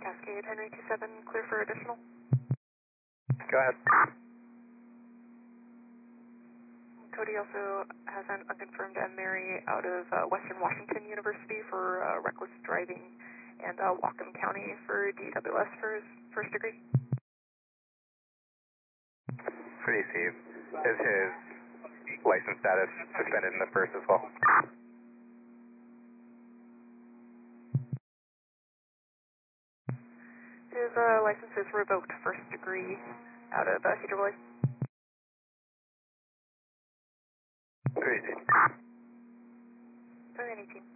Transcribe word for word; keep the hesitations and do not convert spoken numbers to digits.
Cascade, Henry two seven, clear for additional. Go ahead. Cody also has an unconfirmed M. Mary out of uh, Western Washington University for uh, reckless driving, and uh, Whatcom County for D W S for his first degree. For D C, is his license status suspended in the first as well? His uh, license is revoked first degree out of uh, C W A. three eighteen. three eighteen.